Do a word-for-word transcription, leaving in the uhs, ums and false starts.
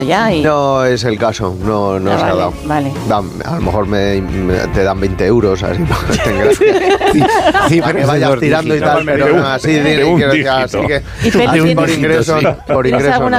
ya y... No es el caso, no, no Ah, se vale, ha dado. vale. Da, a lo mejor me, me- te dan veinte euros, así, para que vayas tirando y tal, pero no, así, de, de un quiero decir, dígito. así que ¿Y Feli así tiene- por ingreso, por ¿Tienes ingreso alguna